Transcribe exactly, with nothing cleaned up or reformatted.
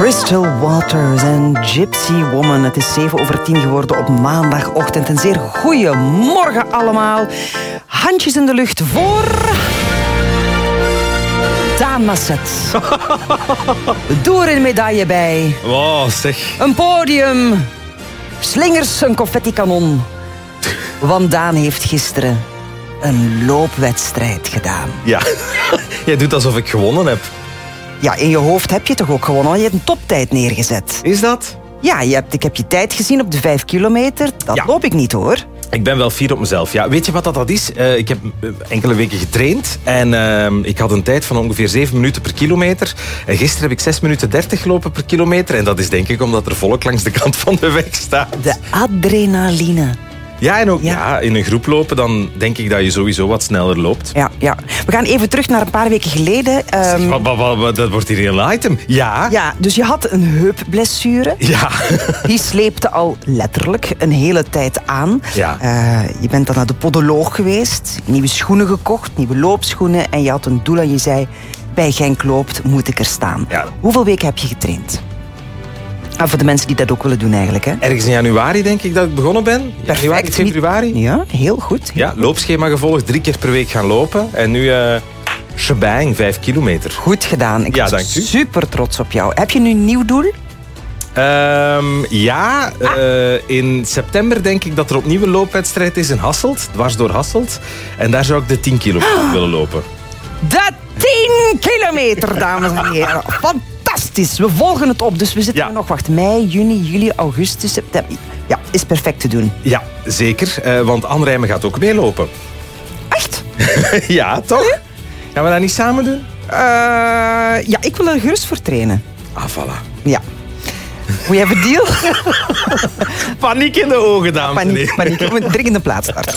Crystal Waters en Gypsy Woman. Het is zeven over tien geworden op maandagochtend. Een zeer goeie morgen allemaal. Handjes in de lucht voor... Daan Masset. Doe er een medaille bij. Wow, zeg. Een podium. Slingers, een confettikanon. Want Daan heeft gisteren een loopwedstrijd gedaan. Ja, jij doet alsof ik gewonnen heb. Ja, in je hoofd heb je toch ook gewonnen. Je hebt een toptijd neergezet. Is dat? Ja, je hebt, ik heb je tijd gezien op de vijf kilometer. Dat Ja. loop ik niet, hoor. Ik ben wel fier op mezelf. Ja, weet je wat dat, dat is? Uh, ik heb uh, enkele weken getraind en uh, ik had een tijd van ongeveer zeven minuten per kilometer. En gisteren heb ik zes minuten dertig gelopen per kilometer. En dat is denk ik omdat er volk langs de kant van de weg staat. De adrenaline. Ja, en ook Ja. ja, in een groep lopen, dan denk ik dat je sowieso wat sneller loopt. Ja, ja. We gaan even terug naar een paar weken geleden. Um, Wat, wat, wat, wat, dat wordt hier een item. Ja. ja, dus je had een heupblessure. Ja. Die sleepte al letterlijk een hele tijd aan. Ja. Uh, je bent dan naar de podoloog geweest, nieuwe schoenen gekocht, nieuwe loopschoenen. En je had een doel en je zei, bij Genk loopt, moet ik er staan. Ja. Hoeveel weken heb je getraind? Ah, voor de mensen die dat ook willen doen eigenlijk. Hè? Ergens in januari denk ik dat ik begonnen ben. Januari, Perfect. februari. Ja, heel goed. Ja, loopschema gevolgd, drie keer per week gaan lopen. En nu, uh, shebang, vijf kilometer. Goed gedaan. Ik Ja, ben dank u. super trots op jou. Heb je nu een nieuw doel? Um, ja, uh, in september denk ik dat er opnieuw een loopwedstrijd is in Hasselt. Dwars door Hasselt. En daar zou ik de tien kilometer willen lopen. De tien kilometer, dames en heren. Fantastisch. We volgen het op. Dus we zitten Ja. er nog, wacht, mei, juni, juli, augustus, september. Ja, is perfect te doen. Ja, zeker. Uh, want Anne Rijmen gaat ook meelopen. Echt? Ja, toch? Gaan we dat niet samen doen? Uh, ja, ik wil er gerust voor trainen. Ah, voilà. Ja. We have a deal? Paniek in de ogen, dames en Paniek, heren. paniek. We moeten dringend een plaats starten.